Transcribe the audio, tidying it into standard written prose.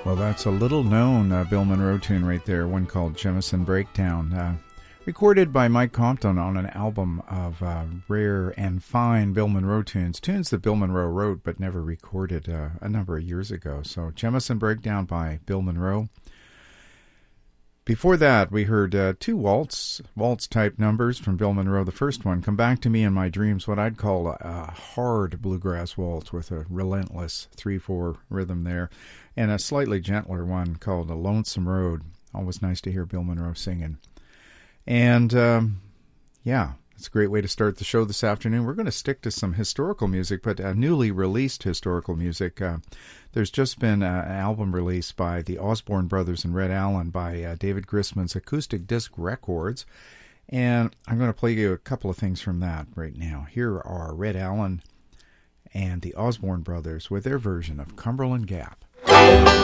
Well, that's a little known Bill Monroe tune right there, one called Jemison Breakdown, recorded by Mike Compton on an album of rare and fine Bill Monroe tunes that Bill Monroe wrote but never recorded a number of years ago. So Jemison Breakdown by Bill Monroe. Before that, we heard two waltz-type numbers from Bill Monroe. The first one, Come Back to Me in My Dreams, what I'd call a hard bluegrass waltz with a relentless 3/4 rhythm there, and a slightly gentler one called A Lonesome Road. Always nice to hear Bill Monroe singing. And, it's a great way to start the show this afternoon. We're going to stick to some historical music, but newly released historical music. There's just been an album released by the Osborne Brothers and Red Allen by David Grisman's Acoustic Disc Records. And I'm going to play you a couple of things from that right now. Here are Red Allen and the Osborne Brothers with their version of Cumberland Gap.